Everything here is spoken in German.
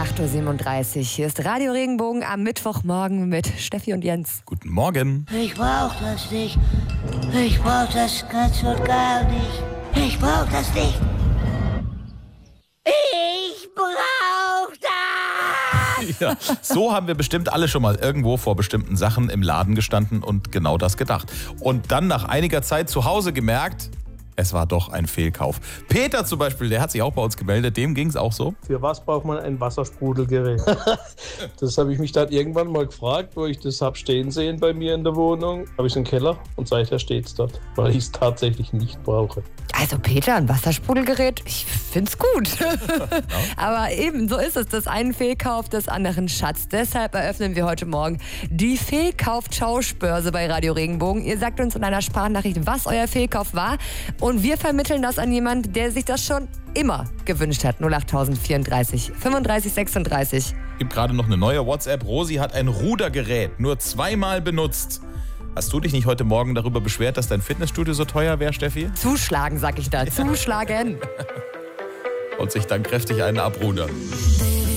8.37 Uhr. Hier ist Radio Regenbogen am Mittwochmorgen mit Steffi und Jens. Guten Morgen. Ich brauch das nicht. Ich brauch das ganz und gar nicht. Ich brauch das nicht. Ich brauch das! Ja, so haben wir bestimmt alle schon mal irgendwo vor bestimmten Sachen im Laden gestanden und genau das gedacht. Und dann nach einiger Zeit zu Hause gemerkt, es war doch ein Fehlkauf. Peter zum Beispiel, der hat sich auch bei uns gemeldet, dem ging es auch so. Für was braucht man ein Wassersprudelgerät? Das habe ich mich dann irgendwann mal gefragt, wo ich das habe stehen sehen bei mir in der Wohnung. Habe ich es im Keller und seither steht es dort, weil ich es tatsächlich nicht brauche. Also Peter, ein Wassersprudelgerät, ich find's gut. Aber eben, so ist es. Das einen Fehlkauf, des anderen Schatz. Deshalb eröffnen wir heute Morgen die Fehlkauf-Tauschbörse bei Radio Regenbogen. Ihr sagt uns in einer Sprachnachricht, was euer Fehlkauf war. Und wir vermitteln das an jemanden, der sich das schon immer gewünscht hat. 08034 35 36. Gibt gerade noch eine neue WhatsApp. Rosi hat ein Rudergerät nur 2-mal benutzt. Hast du dich nicht heute Morgen darüber beschwert, dass dein Fitnessstudio so teuer wäre, Steffi? Zuschlagen, sag ich da. Zuschlagen. Und sich dann kräftig einen abrudern.